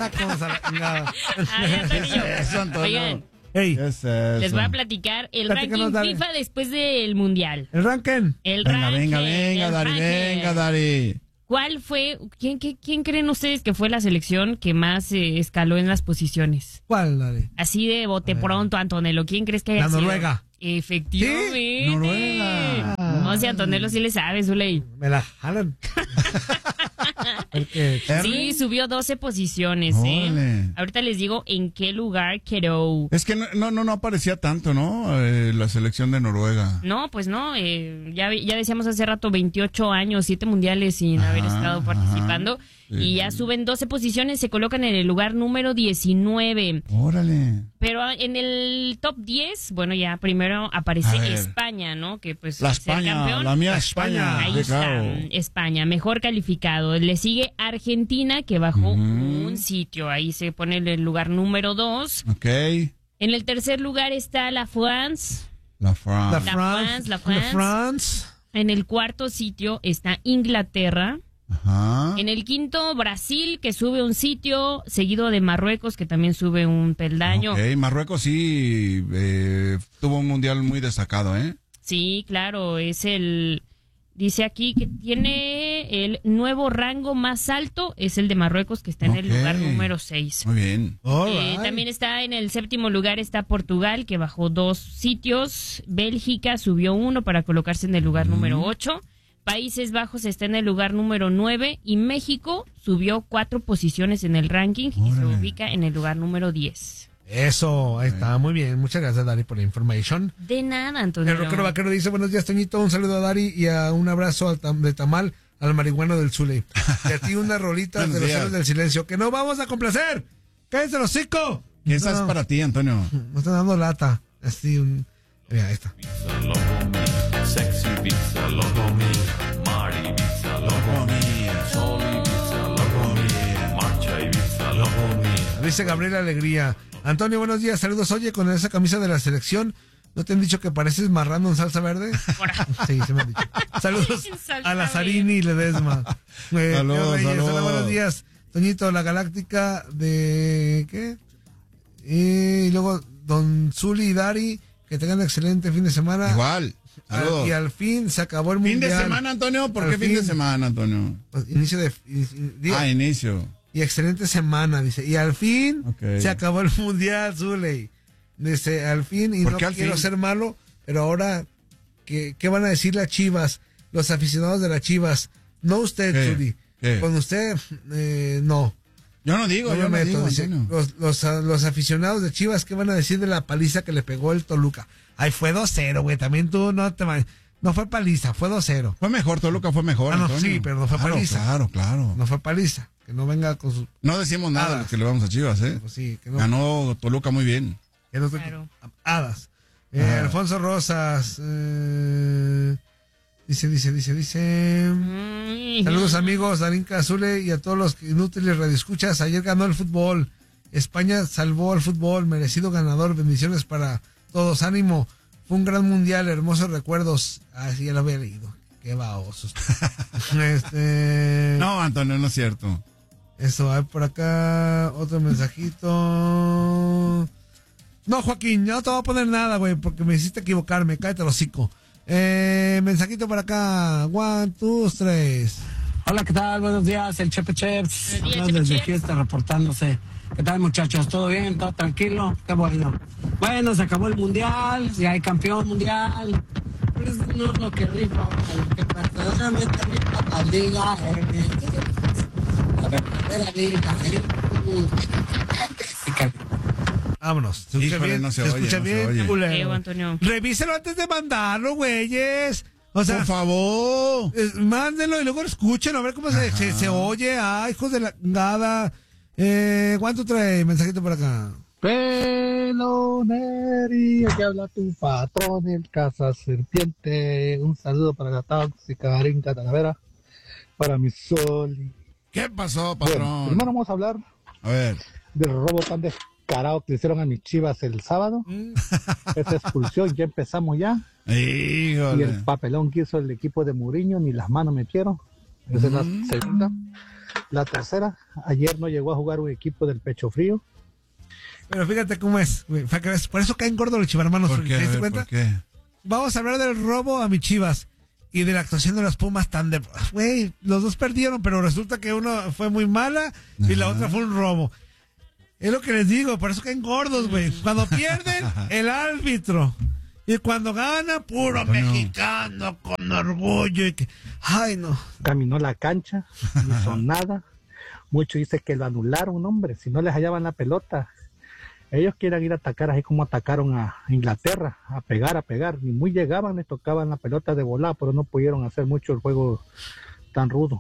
tacos a la chingada. Ay, Antonio. Eso, Antonio. Oigan, Ey, ¿Qué es eso? les voy a platicar el Platícanos, ranking dale. FIFA después del Mundial. el ranking. El Venga, ranking, venga, el Dari, ranking. venga, Dari. ¿Cuál fue, quién creen ustedes que fue la selección que más escaló en las posiciones? ¿Cuál, Dari? Así de bote pronto, Antonello, ¿quién crees que haya La sido? Noruega. Efectivamente. ¿Sí? Noruega. No, si Antonello sí le sabe, Zuley. Me la jalan. Porque Sí, subió 12 posiciones, Órale. Ahorita les digo en qué lugar quedó. Es que no aparecía tanto, ¿no? La selección de Noruega. No, pues no, ya decíamos hace rato 28 años, 7 mundiales sin haber estado participando. Sí. Y ya suben 12 posiciones, se colocan en el lugar número 19. Órale. Pero en el top 10, bueno, ya primero A aparece ver. España, ¿no? Que pues La es el España, campeón. la mía España. Ahí Sí, está, claro. España, mejor calificado. Le sigue Argentina, que bajó un sitio. Ahí se pone en el lugar número 2. Ok. En el tercer lugar está la France. La France. La France. En el cuarto sitio está Inglaterra. Ajá. En el quinto, Brasil, que sube un sitio, seguido de Marruecos, que también sube un peldaño. Ok, Marruecos sí tuvo un mundial muy destacado, ¿eh? Sí, claro, dice aquí que tiene el nuevo rango más alto, es el de Marruecos, que está en el Ok. lugar número 6. Muy bien. Alright. También está en el séptimo lugar, está Portugal, que bajó 2 sitios. Bélgica subió 1 para colocarse en el lugar número 8. Países Bajos está en el lugar número 9. Y México subió 4 posiciones en el ranking y se Órale. ubica en el lugar número 10. Eso, ahí está, muy bien. Muchas gracias, Dari, por la information. De nada, Antonio. El rockero vaquero dice, buenos días, Toñito, un saludo a Dari y un abrazo de tamal al marihuano del Zule. Y a ti una rolita de Buenos los días. héroes del silencio, que no vamos a complacer. ¡Cállense los hocico! Esa es para ti, Antonio. Me están dando lata. Así mira, ahí está. Pizza loco me, sexy pizza loco me, Mari pizza loco me, Soli pizza loco me, Marcha y pizza loco me. Dice Gabriela Alegría. Antonio, buenos días, saludos. Oye, con esa camisa de la selección, ¿no te han dicho que pareces marrano en salsa verde? Sí, se me han dicho. Saludos En salsa a Lazarini y Ledesma. Saludos, Reyes, saludos. hola, buenos días. Toñito, la galáctica de... ¿qué? Y luego, Don Zuli y Dari, que tengan un excelente fin de semana. Igual. Saludos. Y al fin se acabó el ¿Fin mundial. de semana, Antonio? ¿Por Al qué fin de semana, Antonio? Pues, inicio de... día. Inicio. Y excelente semana, dice. Y al fin Ok. se acabó el mundial, Zuley. Dice, al fin, y ¿Por no qué al quiero fin? ser malo, pero ahora, ¿qué van a decir las Chivas? Los aficionados de las Chivas. No usted, ¿Qué? Zuli. ¿Qué? Con usted, no. Yo no digo, No yo me no meto. digo, Dice, Antonio. los aficionados de Chivas, ¿qué van a decir de la paliza que le pegó el Toluca? Ay, fue 2-0, güey. También tú no fue paliza, fue 2-0. Fue mejor, Toluca fue mejor, Ah, no, Antonio. sí, pero no fue Claro, paliza. Claro. No fue paliza. Que no venga con sus... No decimos nada de Hadas. lo que le vamos a Chivas, ¿eh? Pues sí, que no... Ganó Toluca muy bien. Que no Claro. Hadas. Alfonso Rosas. Dice. Saludos amigos, Darinka Azule y a todos los inútiles radioescuchas. Ayer ganó el fútbol. España salvó al fútbol. Merecido ganador. Bendiciones para todos. Ánimo. Fue un gran mundial. Hermosos recuerdos. Así ya lo había leído. Qué babosos. No, Antonio, no es cierto. Eso, hay por acá otro mensajito. No, Joaquín, no te voy a poner nada, güey, porque me hiciste equivocarme. Cállate el hocico. Mensajito para acá. 1, 2, 3. Hola, ¿qué tal? Buenos días, el Chepe Cheps. Buenos días, Hablando desde Chepe Cheps. Houston, reportándose. ¿Qué tal, muchachos? ¿Todo bien? ¿Todo tranquilo? Qué bueno. Bueno, se acabó el mundial, ya hay campeón mundial. Pero eso no es lo que rifa, lo que verdaderamente rifa la liga. La verdadera liga. Vámonos. ¿Se escucha Híjole, bien? no se ¿Se oye, escucha no se bien? oye. Culero. Feo, Antonio. Revíselo antes de mandarlo, güeyes. O sea, Por favor. mándenlo y luego escúchenlo a ver cómo se oye. Ay, hijos de la nada. ¿Cuánto trae? Mensajito por acá. Pelonería, que habla tu patrón, el Casa Serpiente. Un saludo para la tóxica Darinka Talavera, para mi Soli. ¿Qué pasó, Bueno, patrón? primero vamos a hablar A ver. del robo tan descarado que le hicieron a mis Chivas el sábado. Esa expulsión, ya empezamos ya. Y Híjole. el papelón que hizo el equipo de Mourinho, ni las manos metieron. Esa es la segunda. La tercera, ayer no llegó a jugar un equipo del Pecho Frío. Pero fíjate cómo es, güey. Por eso caen gordos los chivarmanos. ¿Por qué? ¿Te diste A ver, cuenta? ¿por qué? Vamos a hablar del robo a mis Chivas y de la actuación de los Pumas tan de... Güey, los dos perdieron, pero resulta que uno fue muy mala y la otra fue un robo. Es lo que les digo, por eso caen gordos, güey. Cuando pierden, el árbitro. Y cuando gana, puro mexicano, con orgullo. Y que... Ay, no. Caminó la cancha, no hizo nada. Muchos dicen que lo anularon, hombre, si no les hallaban la pelota. Ellos quieren ir a atacar así como atacaron a Inglaterra, a pegar. Ni muy llegaban, les tocaban la pelota de volada, pero no pudieron hacer mucho el juego tan rudo.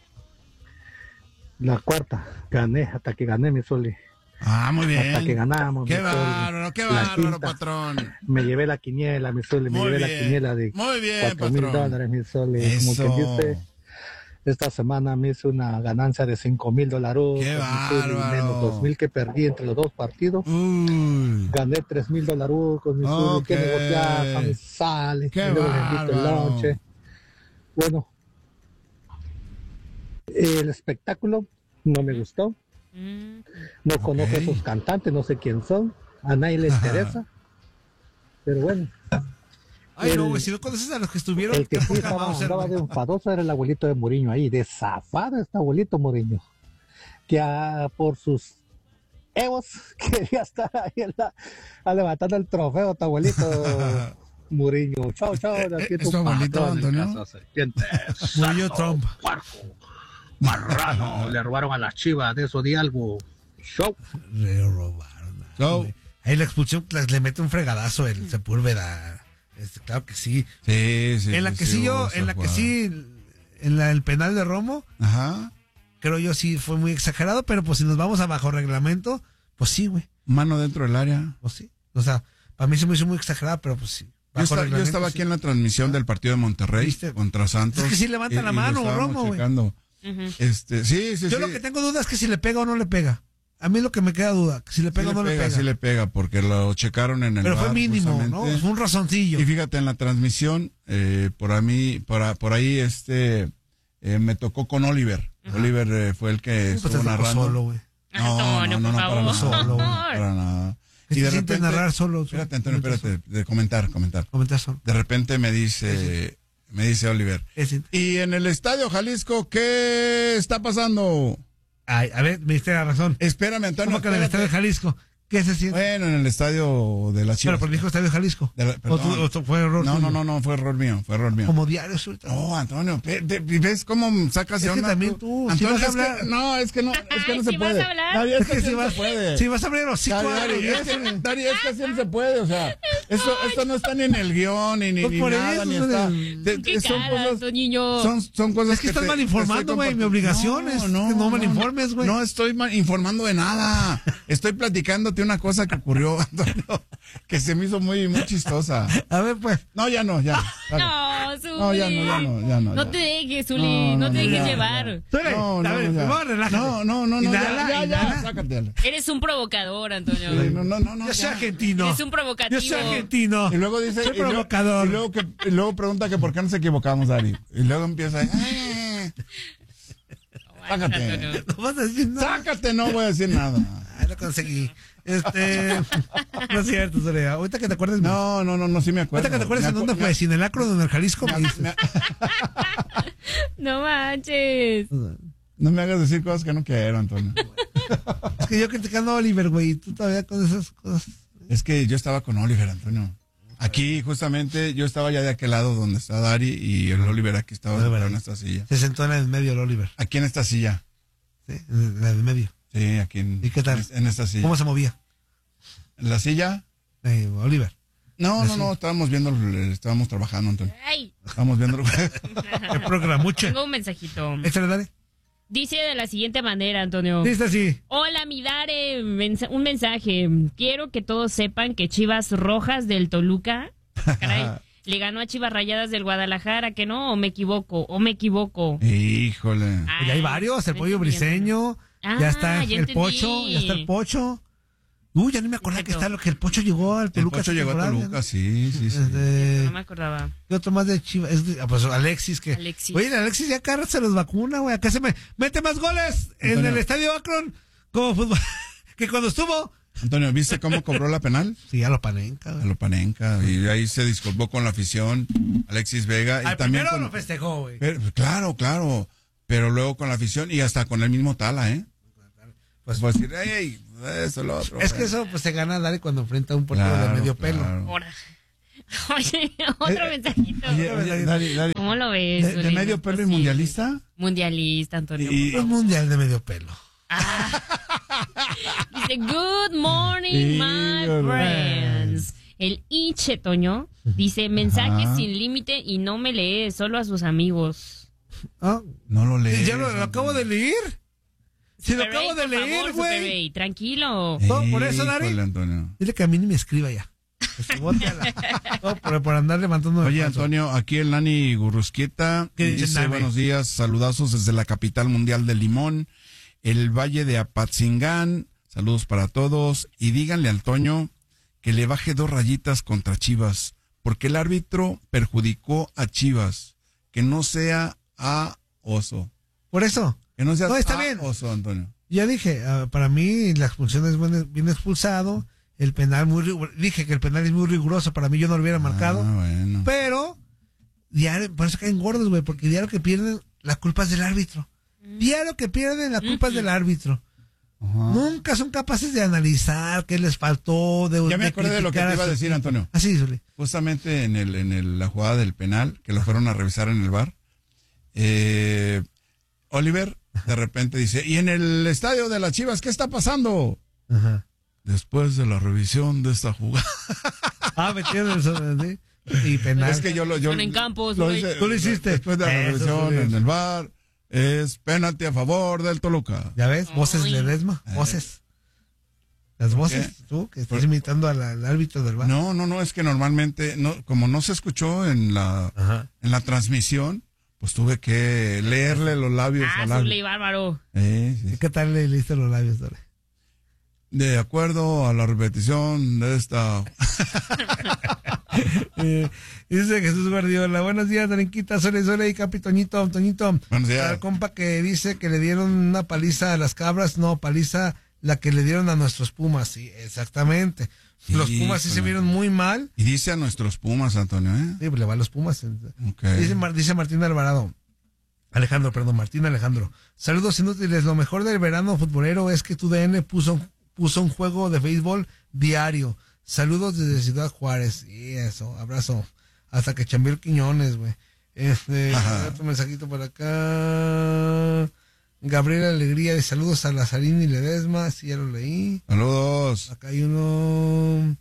La cuarta, gané, hasta que gané, mi Soli. Ah, muy bien. Hasta que ganamos. Qué bárbaro, patrón. Me llevé la quiniela, mi Soli, la quiniela de $4,000, mi Soli. Como que dice, esta semana me hice una ganancia de $5,000. ¡Qué bárbaro! Menos 2,000 que perdí entre los dos partidos. Gané $3,000 con mi Soli. Que negociar a mi sale. ¡Qué luego les invito el bárbaro! lonche. Bueno, el espectáculo no me gustó. No conozco a esos cantantes, no sé quién son, a nadie le interesa, pero bueno. Ay, no, güey, si no conoces a los que estuvieron, el que qué sí poca Mauser, andaba güey. de enfadoso era el abuelito de Mourinho ahí, de zafado este abuelito Mourinho, que por sus egos quería estar ahí levantando el trofeo, tu abuelito Mourinho. Chao, de aquí ¿Es tu abuelito, Antonio? Murió Trump. Marrano, le robaron a las Chivas, de eso di algo. Show. Le robaron. Show. Ahí la expulsión le mete un fregadazo el Sepúlveda. Claro que sí. Sí. En la que sí yo, el penal de Romo, Ajá. creo yo sí fue muy exagerado, pero pues si nos vamos a bajo reglamento, pues sí, güey. Mano dentro del área. Pues sí. O sea, para mí se me hizo muy exagerado, pero pues sí. Yo estaba aquí en la transmisión del partido de Monterrey ¿Viste? contra Santos. Es que sí levanta la mano, lo estábamos Romo, güey. checando. Sí. Yo lo que tengo duda es que si le pega o no le pega. A mí lo que me queda duda, que si le pega o no le pega. Sí le pega, porque lo checaron en el Pero fue VAR, mínimo, justamente. ¿no? Fue un razoncillo. Y fíjate, en la transmisión, por ahí me tocó con Oliver. Ajá. Oliver fue el que Pues te estuvo tocó narrando. solo, güey. Antonio, por para favor. nada. Solo, güey. Para nada. ¿Qué Y de se siente repente, narrar solo? espérate, Antonio, de comentar. Comentar solo. De repente me dice Oliver. Y en el Estadio Jalisco, ¿qué está pasando? Ay, a ver, me diste la razón. Espérame, Antonio. ¿Cómo que en el Estadio de Jalisco? ¿Qué se siente? Bueno, en el estadio de la Chivas. Pero dijo Estadio de Jalisco. ¿O fue error tuyo? No, fue error mío. Como diario, suelta. No, Antonio, ¿ves cómo sacas Es de que onda? también tú, Antonio, si vas a hablar... es que no Ay, se ¿si vas puede. a hablar? Dari, es que sí si no se puede. Si vas a abrir los hocico, Dari, es que así no se puede, o sea, esto no está ni en el guión, ni Pues por nada, eso, ni son está. ¿Qué Son cara, cosas, niño? son cosas Es que estás mal informando, güey. Mi obligación es que no mal informes, güey. No estoy mal informando de nada. Estoy platicándote una cosa que ocurrió, Antonio, que se me hizo muy chistosa. A ver, pues. No, ya. No, Zuli. No, ya no. No te dejes, Zuli. No te dejes llevar. A ver, relájate. No. Inhala, Ya, sácatela. Eres un provocador, Antonio. No. Yo soy ya. argentino. Eres un provocativo. Yo soy argentino. Y luego dice. Soy provocador. Y luego pregunta que por qué nos equivocamos, Ari. Y luego empieza. Sácate. Antonio. No vas a decir nada. Sácate, no voy a decir nada. Ay, lo conseguí. No es cierto, Soledad. Ahorita que te acuerdes. No, sí me acuerdo. Ahorita que te acuerdes en dónde fue. Si en el Acro o en el Jalisco, me dices. No manches. No me hagas decir cosas que no quiero, Antonio. Es que yo criticando a Oliver, güey, y tú todavía con esas cosas. Es que yo estaba con Oliver, Antonio. Aquí, justamente, yo estaba ya de aquel lado donde está Dari y el Oliver aquí estaba sentado en esta silla. Se sentó en la del medio el Oliver. Aquí en esta silla. Sí, en la del medio. Sí, aquí en. ¿Y qué tal? En esta silla. ¿Cómo se movía? ¿En la silla? Oliver. No, estábamos trabajando, Antonio. Ay, Estábamos viendo el juego. ¿Qué programuche? tengo un mensajito. Échale, dale. Dice de la siguiente manera, Antonio. Dice así. Hola, mi Dare. Un mensaje. Quiero que todos sepan que Chivas Rojas del Toluca, caray, le ganó a Chivas Rayadas del Guadalajara, ¿que no? ¿O me equivoco? Híjole. Ay, Y hay varios, el no pollo entiendo. briseño, Ah, ya está ya el entendí. pocho, Ya ni me acordaba que Exacto. está el Pocho llegó al El Toluca. Pocho esta llegó a temporada, Toluca, ¿no? sí. No me acordaba. ¿Qué otro más de Chivas? Pues Alexis, que... Alexis. Oye, el Alexis ya cada rato se los vacuna, güey. Acá se mete más goles en Antonio. el Estadio Akron como fútbol que cuando estuvo... Antonio, ¿viste cómo cobró la penal? Sí, a lo Panenca, A güey. lo Panenka. Y ahí se disculpó con la afición, Alexis Vega. Y Al también primero con... lo festejó, güey. Claro. Pero luego con la afición y hasta con el mismo Tala, ¿eh? Pues- Pues decir, hey, eso, lo otro. Es que eso pues se gana Dari cuando enfrenta a un portero de medio pelo. claro. Ahora. Oye, otro mensajito. Oye, Dari, ¿Cómo lo ves? ¿de Uli? medio No pelo y es posible. mundialista? Mundialista, Antonio. Y- Un mundial de medio pelo. Dice, good morning, my Híjole. friends. El Iche Toño dice, mensajes Ajá. sin límite y no me lee, solo a sus amigos. ¿Ah? No lo lees. Ya lo acabo de leer. Si lo Super acabo Ray, de por leer, favor, Super güey. Ray, tranquilo. No, por eso, Dari. Híjole, Antonio. Dile que a mí ni me escriba ya. Que se bote a la- No, por andar levantando. Oye, Antonio, aquí el Nani Gurrusquieta ¿Qué dice dice, Nani? buenos días, saludazos desde la capital mundial de Limón, el Valle de Apatzingán, saludos para todos, y díganle al Toño que le baje 2 rayitas contra Chivas, porque el árbitro perjudicó a Chivas, que no sea a Oso, Por eso. que no sea No, está a bien. Oso, Antonio. Ya dije, para mí la expulsión es bien expulsado. El penal dije que el penal es muy riguroso. Para mí yo no lo hubiera marcado. Ah, bueno. Pero, por eso caen gordos, güey. Porque diario que pierden, la culpa es del árbitro. Diario que pierden, la culpa es del árbitro. Ajá. Nunca son capaces de analizar qué les faltó. Ya me acordé de lo que te iba a decir, Antonio. Así, Zuli. Justamente en la jugada del penal, que lo fueron a revisar en el VAR, Oliver de repente dice, ¿y en el estadio de las Chivas qué está pasando? Ajá. Después de la revisión de esta jugada. Metieron el ¿sí? Y penal. Es que yo Son en campos, lo güey. hice- Tú lo hiciste. Después de la Eso, revisión Zuli. en el VAR, es penalti a favor del Toluca. ¿Ya ves? Voces Ay. Ledesma. Voces. Las voces, qué? tú, que estás imitando al árbitro del VAR. No, es que normalmente, como no se escuchó en Ajá. la transmisión, pues tuve que leerle los labios Ah, al Zuli, árbitro. bárbaro. Sí. ¿Qué tal le leíste los labios, Dore? De acuerdo a la repetición de esta... Dice Jesús Guardiola, buenos días, Darinquita, Sole y Capitoñito, Toñito. Buenos días. Al compa que dice que le dieron una paliza a las cabras, no, paliza la que le dieron a nuestros Pumas, sí, exactamente. Los Sí, Pumas sí se híjole. vieron muy mal. Y dice a nuestros Pumas, Antonio, ¿eh? Sí, pues le va a los Pumas. Ok. Dice Martín Alvarado. Martín Alejandro. Saludos inútiles. Lo mejor del verano futbolero es que TUDN puso un juego de béisbol diario. Saludos desde Ciudad Juárez. Y eso, abrazo. Hasta que Chambiel Quiñones, güey. Ajá. Otro mensajito por acá. Gabriela Alegría de saludos a Lazarín y Ledesma. Sí, ya lo leí. Saludos. Acá hay uno.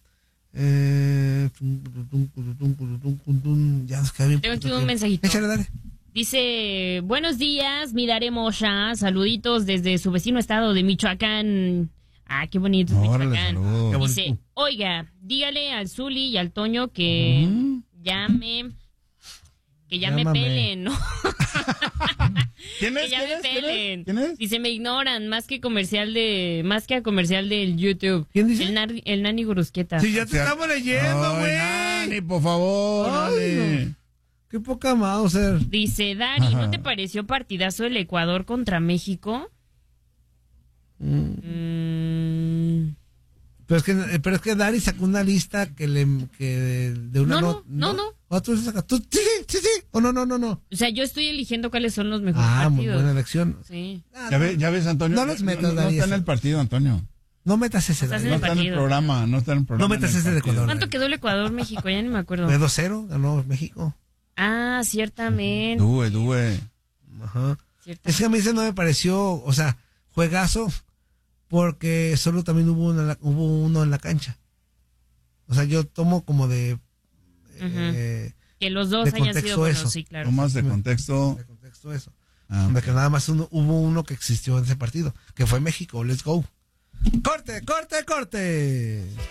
Ya nos queda bien. Tengo aquí poquito un tiempo. mensajito. Échale, dale. Dice, buenos días, Midare Mosha, saluditos desde su vecino estado de Michoacán. Ah, qué bonito es Órale, Michoacán. saludos. Qué bonito. Dice, oiga, dígale al Zuli y al Toño que ya me Llámame. pelen, ¿no? ¿Quién Que ya me pelen. ¿Quién es? Dice, me ignoran, más que a comercial del YouTube. ¿Quién dice? El Nani Gurusquieta. Sí, ya te estamos leyendo, Ay, güey. Nani, por favor, Ay, Nani. Qué poca Mauser. Dice, Dari, ¿no te pareció partidazo el Ecuador contra México? Pero es que Dari sacó una lista que de una No. ¿Tú sacas? ¿Tú? Sí. O no. O sea, yo estoy eligiendo cuáles son los mejores Muy partidos. buena elección. Sí. Ya ves, Antonio. No los metas, no Dari, está en eso. el partido, Antonio. No metas ese, Estás Dari. No el está en el partido. programa, no está en el programa. No metas en el ese de partido. Ecuador. ¿Cuánto quedó el Ecuador-México? Ya ni me acuerdo. De 2-0 ganó México. Ah, ciertamente. Due. Ajá. Ciertamente. Es que a mí ese no me pareció, o sea, juegazo, porque solo también hubo uno en la cancha. O sea, yo tomo como de Que los dos de hayan contexto sido buenos, eso. sí, claro. Tomas de contexto. de contexto eso. Ah, De que nada más hubo uno que existió en ese partido, que fue México. Let's go. ¡Corte!